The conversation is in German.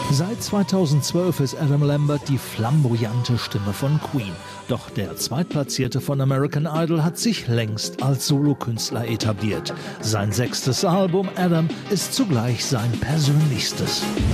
Seit 2012 ist Adam Lambert die flamboyante Stimme von Queen. Doch der Zweitplatzierte von American Idol hat sich längst als Solokünstler etabliert. Sein 6. Album Adam ist zugleich sein persönlichstes.